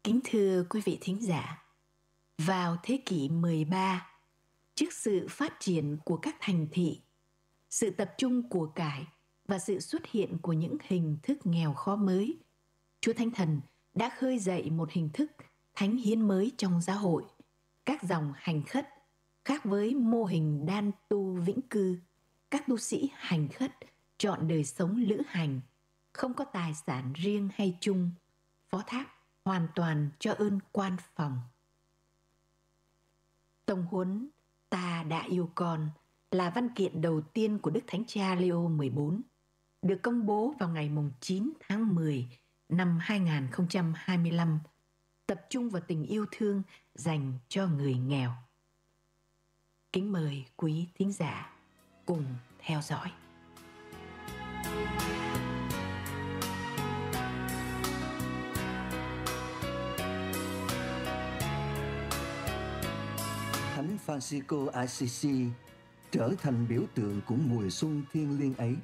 Kính thưa quý vị thính giả, vào thế kỷ 13, trước sự phát triển của các thành thị, sự tập trung của cải và sự xuất hiện của những hình thức nghèo khó mới, Chúa Thánh Thần đã khơi dậy một hình thức thánh hiến mới trong giáo hội, các dòng hành khất khác với mô hình đan tu vĩnh cư. Các tu sĩ hành khất chọn đời sống lữ hành, không có tài sản riêng hay chung, phó thác hoàn toàn cho ơn quan phòng. Tông huấn Ta đã yêu con là văn kiện đầu tiên của Đức Thánh Cha Leo 14, được công bố vào ngày 9 tháng 10 năm 2025, tập trung vào tình yêu thương dành cho người nghèo. Kính mời quý thính giả cùng theo dõi. Thánh Francisco Assisi trở thành biểu tượng của mùa xuân thiêng liêng ấy.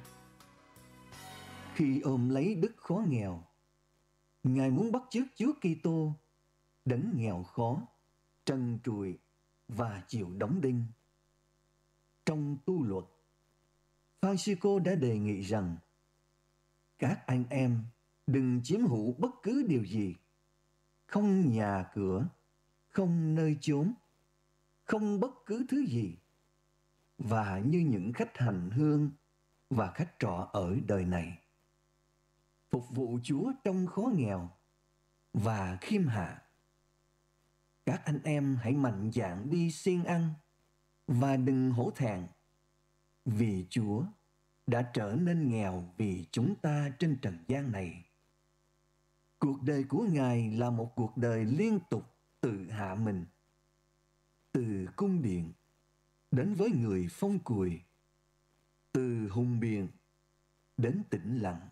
Khi ôm lấy đức khó nghèo, Ngài muốn bắt chước Chúa Kitô, đấng nghèo khó, trần trụi và chịu đóng đinh. Trong tu luật, Francisco đã đề nghị rằng các anh em đừng chiếm hữu bất cứ điều gì, không nhà cửa, không nơi chốn, không bất cứ thứ gì, và như những khách hành hương và khách trọ ở đời này, phục vụ Chúa trong khó nghèo và khiêm hạ. Các anh em hãy mạnh dạn đi siêng ăn và đừng hổ thẹn, vì Chúa đã trở nên nghèo vì chúng ta trên trần gian này. Cuộc đời của Ngài là một cuộc đời liên tục tự hạ mình, từ cung điện đến với người phong cùi, từ hùng biện đến tĩnh lặng,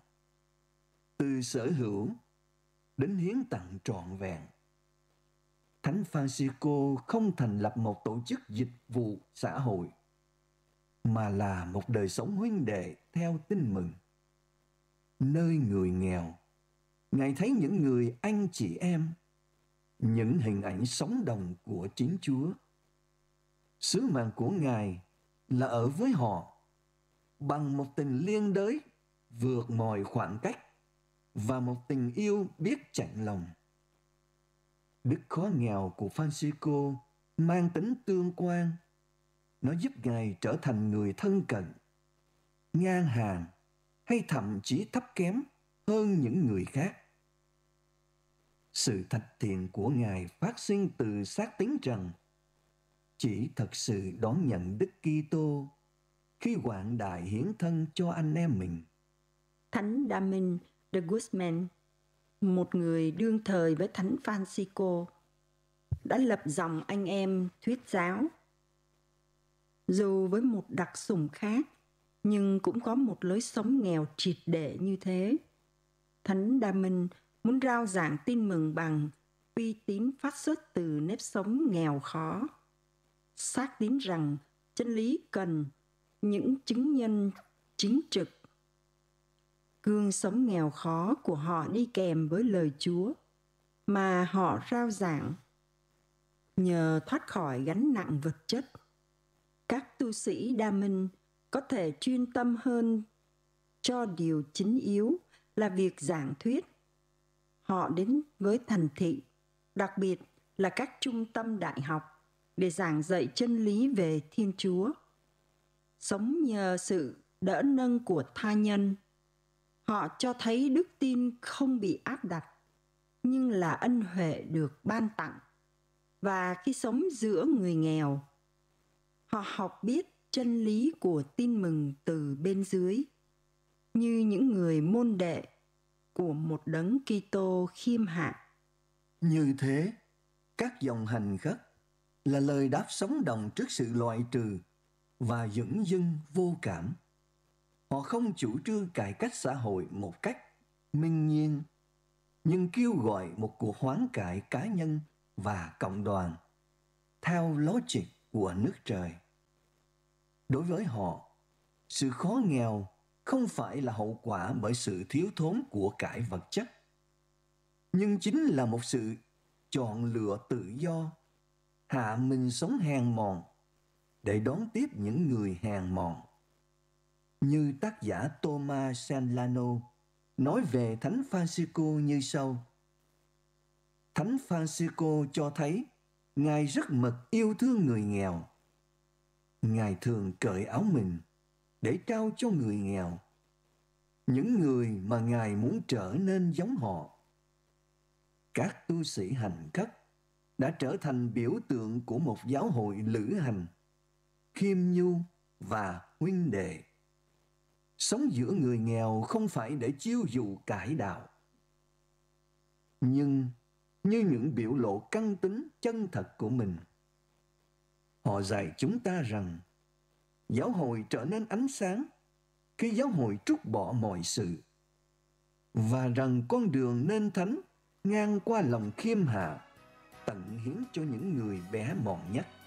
từ sở hữu đến hiến tặng trọn vẹn. Thánh Francisco không thành lập một tổ chức dịch vụ xã hội, mà là một đời sống huynh đệ theo tin mừng. Nơi người nghèo, Ngài thấy những người anh chị em, những hình ảnh sống động của chính Chúa. Sứ mạng của Ngài là ở với họ bằng một tình liên đới vượt mọi khoảng cách và một tình yêu biết chạnh lòng. Đức khó nghèo của Francisco mang tính tương quan. Nó giúp Ngài trở thành người thân cận, ngang hàng hay thậm chí thấp kém hơn những người khác. Sự thạch thiện của Ngài phát sinh từ xác tín rằng chỉ thật sự đón nhận Đức Kitô khi quảng đại hiến thân cho anh em mình. Thánh Damaso de Guzman, một người đương thời với Thánh Francisco, đã lập dòng anh em thuyết giáo. Dù với một đặc sủng khác, nhưng cũng có một lối sống nghèo triệt để như thế. Thánh Damaso muốn rao giảng tin mừng bằng uy tín phát xuất từ nếp sống nghèo khó, xác tín rằng chân lý cần những chứng nhân chính trực. Gương sống nghèo khó của họ đi kèm với lời Chúa mà họ rao giảng. Nhờ thoát khỏi gánh nặng vật chất, các tu sĩ Đa Minh có thể chuyên tâm hơn cho điều chính yếu là việc giảng thuyết. Họ đến với thành thị, đặc biệt là các trung tâm đại học, để giảng dạy chân lý về Thiên Chúa. Sống nhờ sự đỡ nâng của tha nhân, họ cho thấy đức tin không bị áp đặt, nhưng là ân huệ được ban tặng. Và khi sống giữa người nghèo, họ học biết chân lý của tin mừng từ bên dưới, như những người môn đệ của một đấng Kitô khiêm hạ. Như thế, các dòng hành khất là lời đáp sống động trước sự loại trừ và dửng dưng vô cảm. Họ không chủ trương cải cách xã hội một cách minh nhiên, nhưng kêu gọi một cuộc hoán cải cá nhân và cộng đoàn theo logic của nước trời. Đối với họ, sự khó nghèo không phải là hậu quả bởi sự thiếu thốn của cải vật chất, nhưng chính là một sự chọn lựa tự do, hạ mình sống hèn mọn để đón tiếp những người hèn mọn. Như tác giả Thomas Celano nói về Thánh Francisco như sau: Thánh Francisco cho thấy Ngài rất mực yêu thương người nghèo. Ngài thường cởi áo mình để trao cho người nghèo, những người mà Ngài muốn trở nên giống họ. Các tu sĩ hành khất đã trở thành biểu tượng của một giáo hội lữ hành, khiêm nhu và huynh đệ. Sống giữa người nghèo không phải để chiêu dụ cải đạo, nhưng như những biểu lộ căn tính chân thật của mình. Họ dạy chúng ta rằng giáo hội trở nên ánh sáng khi giáo hội trút bỏ mọi sự, và rằng con đường nên thánh ngang qua lòng khiêm hạ, tận hiến cho những người bé mọn nhất.